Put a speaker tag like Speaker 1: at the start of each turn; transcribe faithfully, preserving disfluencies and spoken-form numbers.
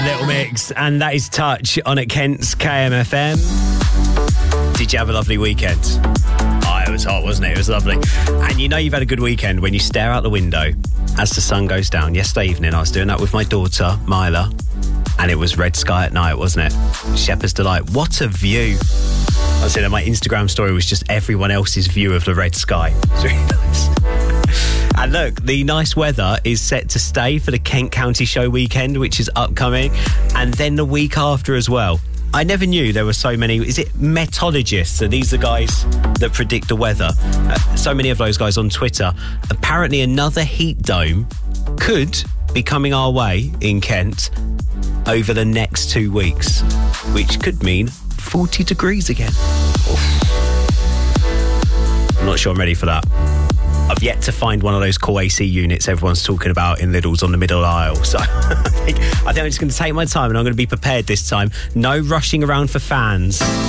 Speaker 1: Little Mix, and that is Touch on at Kent's K M F M. Did you have a lovely weekend? Oh, it was hot, wasn't it? It was lovely. And you know you've had a good weekend when you stare out the window as the sun goes down. Yesterday evening, I was doing that with my daughter, Mila, and it was red sky at night, wasn't it? Shepherd's Delight. What a view. I said that my Instagram story was just everyone else's view of the red sky. It's really nice. And look, the nice weather is set to stay for the Kent County Show weekend, which is upcoming, and then the week after as well. I never knew there were so many. Is it metologists? So these are guys that predict the weather. Uh, so many of those guys on Twitter. Apparently another heat dome could be coming our way in Kent over the next two weeks, which could mean forty degrees again. Oof. I'm not sure I'm ready for that. I've yet to find one of those cool A C units everyone's talking about in Lidl's on the middle aisle. So I think, I think I'm just going to take my time and I'm going to be prepared this time. No rushing around for fans.